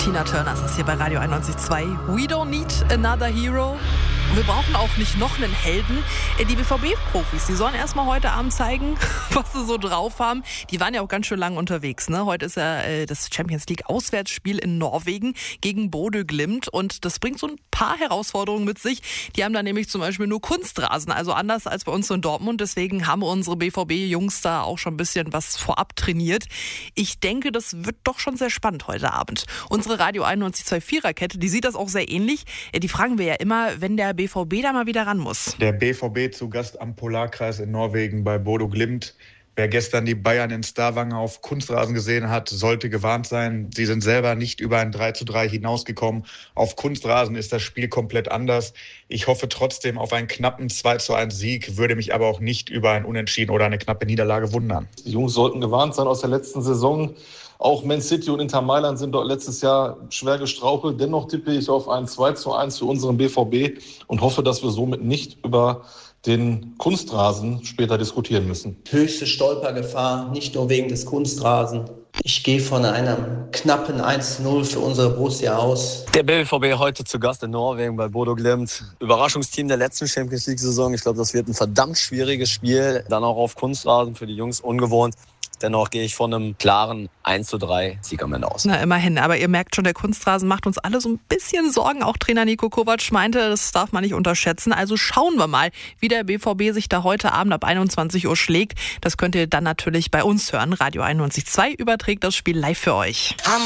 Tina Turner ist es hier bei Radio 91.2. We don't need another hero. Wir brauchen auch nicht noch einen Helden. Die BVB-Profis, die sollen erstmal heute Abend zeigen, was sie so drauf haben. Die waren ja auch ganz schön lange unterwegs, ne? Heute ist ja das Champions League Auswärtsspiel in Norwegen gegen Bodø Glimt. Und das bringt so ein paar Herausforderungen mit sich. Die haben da nämlich zum Beispiel nur Kunstrasen, also anders als bei uns in Dortmund. Deswegen haben unsere BVB-Jungs da auch schon ein bisschen was vorab trainiert. Ich denke, das wird doch schon sehr spannend heute Abend. Unsere Radio 91.2 Viererkette, die sieht das auch sehr ähnlich. Die fragen wir ja immer, wenn der BVB da mal wieder ran muss. Der BVB zu Gast am Polarkreis in Norwegen bei Bodø Glimt. Wer gestern die Bayern in Stavanger auf Kunstrasen gesehen hat, sollte gewarnt sein. Sie sind selber nicht über ein 3:3 hinausgekommen. Auf Kunstrasen ist das Spiel komplett anders. Ich hoffe trotzdem auf einen knappen 2:1 Sieg, würde mich aber auch nicht über ein Unentschieden oder eine knappe Niederlage wundern. Die Jungs sollten gewarnt sein aus der letzten Saison. Auch Man City und Inter Mailand sind dort letztes Jahr schwer gestrauchelt. Dennoch tippe ich auf ein 2:1 für unseren BVB und hoffe, dass wir somit nicht über den Kunstrasen später diskutieren müssen. Höchste Stolpergefahr, nicht nur wegen des Kunstrasen. Ich gehe von einem knappen 1:0 für unsere Borussia aus. Der BVB heute zu Gast in Norwegen bei Bodø Glimt. Überraschungsteam der letzten Champions League-Saison. Ich glaube, das wird ein verdammt schwieriges Spiel. Dann auch auf Kunstrasen für die Jungs ungewohnt. Dennoch gehe ich von einem klaren 1:3 Sieg am Ende aus. Na, immerhin. Aber ihr merkt schon, der Kunstrasen macht uns alle so ein bisschen Sorgen. Auch Trainer Niko Kovac meinte, das darf man nicht unterschätzen. Also schauen wir mal, wie der BVB sich da heute Abend ab 21 Uhr schlägt. Das könnt ihr dann natürlich bei uns hören. Radio 91.2 überträgt das Spiel live für euch.